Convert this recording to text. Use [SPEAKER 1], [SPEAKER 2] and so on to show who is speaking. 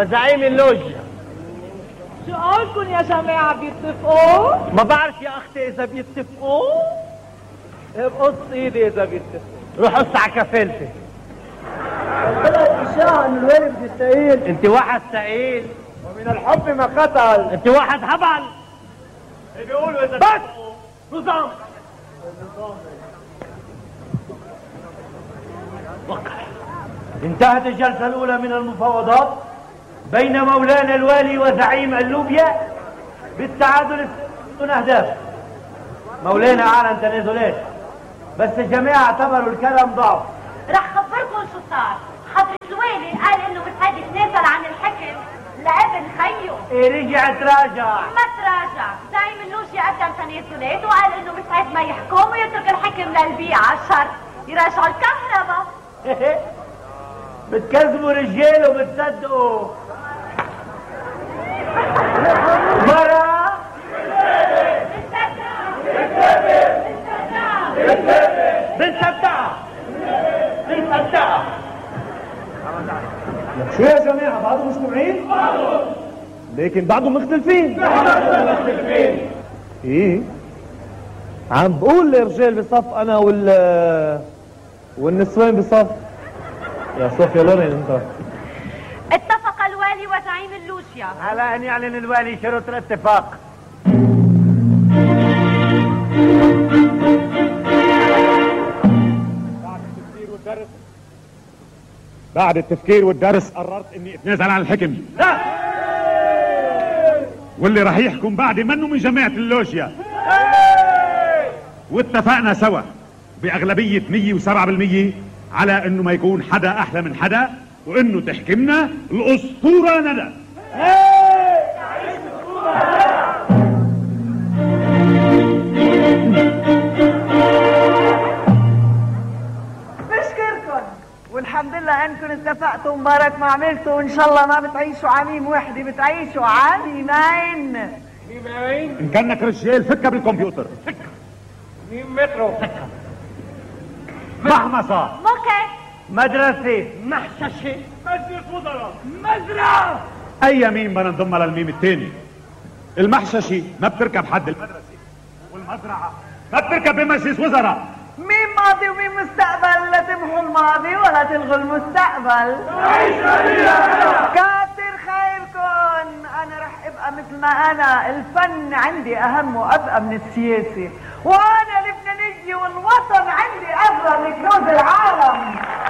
[SPEAKER 1] وزعيم اللوجيا.
[SPEAKER 2] شو قولكن يا جماعة بيتفقوا؟
[SPEAKER 1] ما بعرف يا اختي اذا بيتفقوا.
[SPEAKER 3] بقص ايدي اذا بيتفقوا.
[SPEAKER 1] روح قص على كفالتي.
[SPEAKER 3] طلعت اشاعة ان الوالي بده يستقيل.
[SPEAKER 1] انت واحد ثقيل
[SPEAKER 3] ومن الحب ما قتل.
[SPEAKER 1] انت واحد هبل.
[SPEAKER 3] بيقولوا اذا
[SPEAKER 1] بس نظام. انتهت الجلسة الأولى من المفاوضات بين مولانا الوالي وزعيم اللوبيا بالتعادل بدون أهداف. مولانا أعلن تنازلات بس الجميع اعتبروا الكلام ضعف.
[SPEAKER 4] رح خبركم شو صار. حضرة الوالي قال انه مستعد يتنازل عن الحكم لابن خيه.
[SPEAKER 1] رجع تراجع.
[SPEAKER 4] ما تراجع. زعيم اللوجيا قدم تنازلات وقال انه مستعد ما يحكم ويترك الحكم للبيع على الشرط يراجعوا الكهرباء.
[SPEAKER 1] بتكذبوا رجال وبتصدقوا. مرة بنصدقها.
[SPEAKER 3] شو يا جماعة بعضهم مجتمعين؟ لكن بعضهم مختلفين. ايه عم بقول الرجال بصف انا والنسوان بصف. يا صوفيا لورين انت.
[SPEAKER 4] اتفق الوالي وزعيم اللوجيا
[SPEAKER 1] على ان يعلن الوالي شروط الاتفاق.
[SPEAKER 5] بعد التفكير والدرس قررت اني اتنازل عن الحكم.
[SPEAKER 1] لا.
[SPEAKER 5] واللي راح يحكم بعدي منه من جماعة اللوجيا. واتفقنا سوا باغلبية 107% على انه ما يكون حدا احلى من حدا وانه تحكمنا الاسطورة ندى.
[SPEAKER 2] بشكركن والحمد لله انكم اتفقتوا مبارك ما عملتوا وان شاء الله ما بتعيشوا عميم وحده بتعيشوا عميمين.
[SPEAKER 5] ان كانك رجال فكها بالكمبيوتر.
[SPEAKER 3] مين مترو؟
[SPEAKER 5] مهما صار.
[SPEAKER 4] موكي
[SPEAKER 1] مدرسة محششة
[SPEAKER 3] مجلس وزراء
[SPEAKER 1] مزرعة.
[SPEAKER 5] اي ميم بدنا نضمها للميم الثاني. المحششي ما بتركب حد المدرسة والمزرعة ما بتركب بمجلس وزراء.
[SPEAKER 2] مين ماضي ومين مستقبل. لا تمحوا الماضي ولا تلغوا المستقبل. كتر خيركن. انا رح ابقى مثل ما انا. الفن عندي اهم وابقى من السياسة وانا لبنانية والوطن عندي اغلى من كنوز العالم.